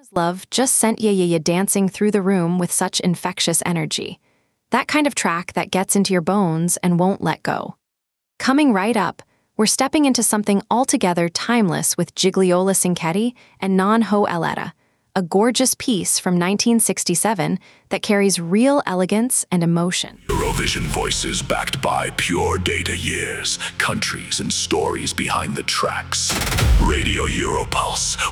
Love just sent Ya Ya Ya dancing through the room with such infectious energy. That kind of track that gets into your bones and won't let go. Coming right up, we're stepping into something altogether timeless with Gigliola Cinquetti and Non Ho Eletta, a gorgeous piece from 1967 that carries real elegance and emotion. Eurovision voices backed by pure data years, countries and stories behind the tracks. Radio Europulse,